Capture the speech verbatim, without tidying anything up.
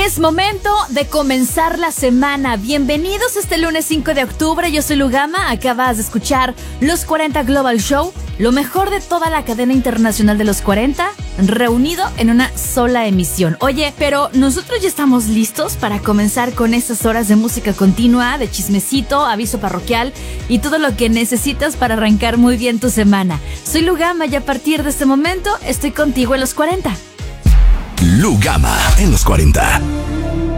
Es momento de comenzar la semana. Bienvenidos este lunes cinco de octubre. Yo soy Lugama. Acabas de escuchar Los cuarenta Global Show, lo mejor de toda la cadena internacional de los cuarenta, reunido en una sola emisión. Oye, pero nosotros ya estamos listos para comenzar con estas horas de música continua, de chismecito, aviso parroquial y todo lo que necesitas para arrancar muy bien tu semana. Soy Lugama y a partir de este momento estoy contigo en los cuarenta. Lugama en los cuarenta.